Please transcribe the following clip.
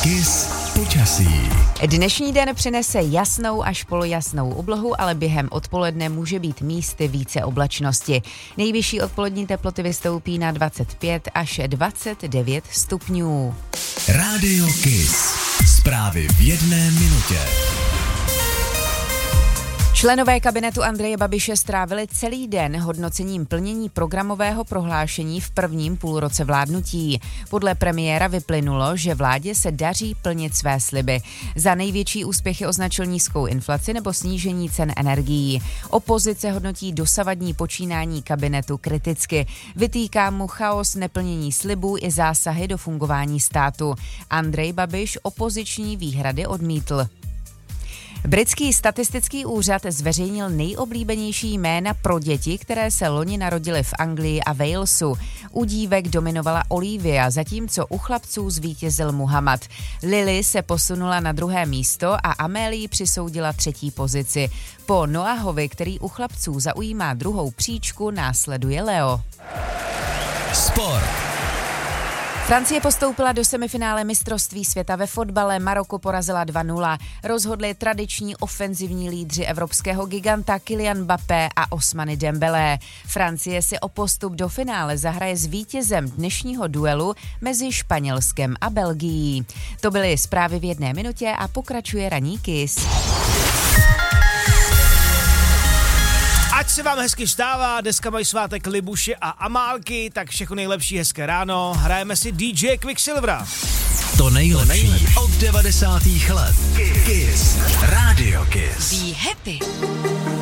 Kiss počasí. Dnešní den přinese jasnou až polojasnou oblohu, ale během odpoledne může být místy více oblačnosti. Nejvyšší odpolední teploty vystoupí na 25 až 29 stupňů. Rádio Kiss. Zprávy v 1 minutě. Členové kabinetu Andreje Babiše strávili celý den hodnocením plnění programového prohlášení v prvním půlroce vládnutí. Podle premiéra vyplynulo, že vládě se daří plnit své sliby. Za největší úspěchy označil nízkou inflaci nebo snížení cen energií. Opozice hodnotí dosavadní počínání kabinetu kriticky. Vytýká mu chaos, neplnění slibů i zásahy do fungování státu. Andrej Babiš opoziční výhrady odmítl. Britský statistický úřad zveřejnil nejoblíbenější jména pro děti, které se loni narodily v Anglii a Walesu. U dívek dominovala Olivia, zatímco u chlapců zvítězil Muhammad. Lily se posunula na 2. místo a Amélie přisoudila 3. pozici. Po Noahovi, který u chlapců zaujímá 2. příčku, následuje Leo. Sport. Francie postoupila do semifinále mistrovství světa ve fotbale, Maroko porazila 2-0. Rozhodli tradiční ofenzivní lídři evropského giganta Kylian Mbappé a Ousmane Dembélé. Francie si o postup do finále zahraje s vítězem dnešního duelu mezi Španělskem a Belgií. To byly zprávy v 1 minutě a pokračuje ranní Kiss. Ať se vám hezky vstává, dneska mají svátek Libuše a Amálky, tak všechno nejlepší, hezké ráno. Hrajeme si DJ Quicksilvera. To nejlepší od 90. let. Kiss. Rádio Kiss. Be happy.